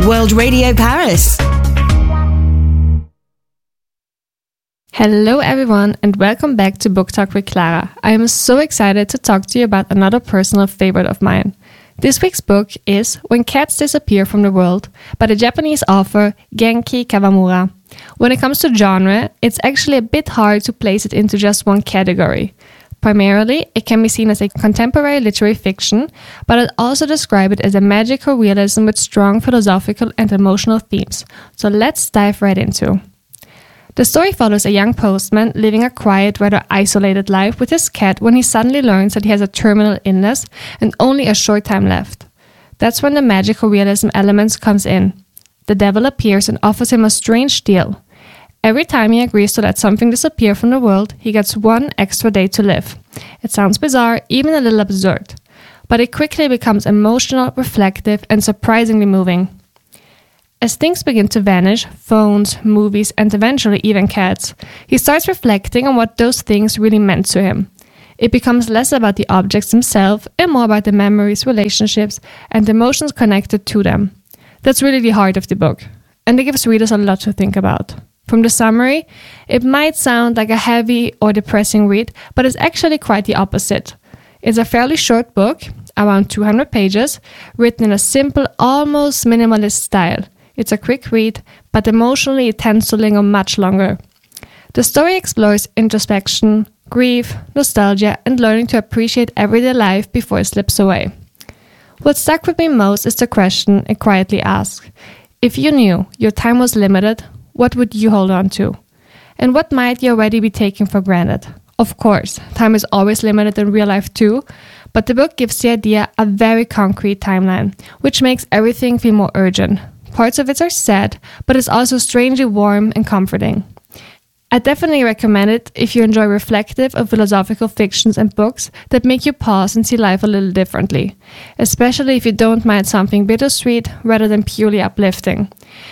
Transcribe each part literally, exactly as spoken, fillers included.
World Radio Paris. Hello everyone and welcome back to Book Talk with Clara. I am so excited to talk to you about another personal favorite of mine. This week's book is When Cats Disappear from the World by the Japanese author Genki Kawamura. When it comes to genre, it's actually a bit hard to place it into just one category. Primarily, it can be seen as a contemporary literary fiction, but I'd also describe it as a magical realism with strong philosophical and emotional themes. So let's dive right into. The story follows a young postman living a quiet, rather isolated life with his cat when he suddenly learns that he has a terminal illness and only a short time left. That's when the magical realism element comes in. The devil appears and offers him a strange deal. Every time he agrees to let something disappear from the world, he gets one extra day to live. It sounds bizarre, even a little absurd. But it quickly becomes emotional, reflective, and surprisingly moving. As things begin to vanish, phones, movies, and eventually even cats, he starts reflecting on what those things really meant to him. It becomes less about the objects themselves and more about the memories, relationships, and emotions connected to them. That's really the heart of the book, and it gives readers a lot to think about. From the summary, it might sound like a heavy or depressing read, but it's actually quite the opposite. It's a fairly short book, around two hundred pages, written in a simple, almost minimalist style. It's a quick read, but emotionally it tends to linger much longer. The story explores introspection, grief, nostalgia, and learning to appreciate everyday life before it slips away. What stuck with me most is the question it quietly asks. If you knew your time was limited, what would you hold on to? And what might you already be taking for granted? Of course, time is always limited in real life too, but the book gives the idea a very concrete timeline, which makes everything feel more urgent. Parts of it are sad, but it's also strangely warm and comforting. I definitely recommend it if you enjoy reflective or philosophical fictions and books that make you pause and see life a little differently, especially if you don't mind something bittersweet rather than purely uplifting.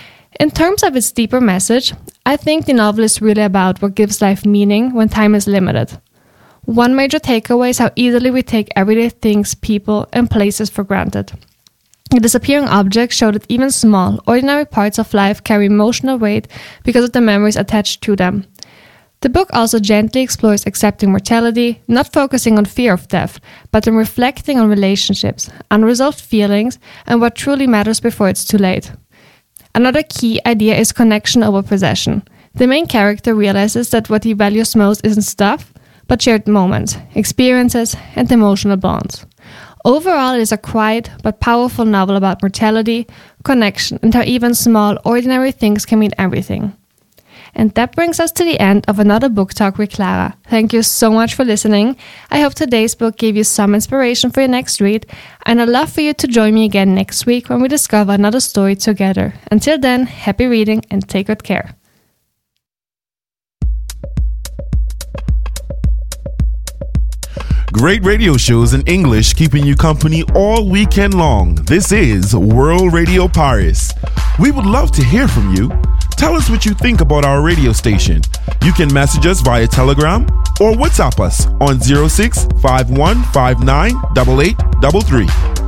In terms of its deeper message, I think the novel is really about what gives life meaning when time is limited. One major takeaway is how easily we take everyday things, people, and places for granted. The disappearing objects show that even small, ordinary parts of life carry emotional weight because of the memories attached to them. The book also gently explores accepting mortality, not focusing on fear of death, but on reflecting on relationships, unresolved feelings, and what truly matters before it's too late. Another key idea is connection over possession. The main character realizes that what he values most isn't stuff, but shared moments, experiences, and emotional bonds. Overall, it is a quiet but powerful novel about mortality, connection, and how even small, ordinary things can mean everything. And that brings us to the end of another Book Talk with Clara. Thank you so much for listening. I hope today's book gave you some inspiration for your next read, and I'd love for you to join me again next week when we discover another story together. Until then, happy reading and take good care. Great radio shows in English keeping you company all weekend long. This is World Radio Paris. We would love to hear from you. Tell us what you think about our radio station. You can message us via Telegram or WhatsApp us on zero six five one five nine eight eight three three.